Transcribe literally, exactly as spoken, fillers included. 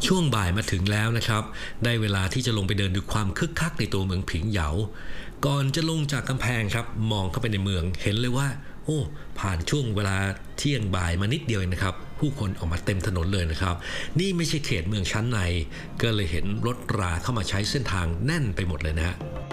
ช่วงบ่ายมาถึงแล้วนะครับได้เวลาที่จะลงไปเดินดูความคึกคักในตัวเมืองผิงเหยาก่อนจะลงจากกำแพงครับมองเข้าไปในเมืองเห็นเลยว่าโอ้ผ่านช่วงเวลาเที่ยงบ่ายมานิดเดียวเองนะครับผู้คนออกมาเต็มถนนเลยนะครับนี่ไม่ใช่เขตเมืองชั้นในก็เลยเห็นรถราเข้ามาใช้เส้นทางแน่นไปหมดเลยนะฮะ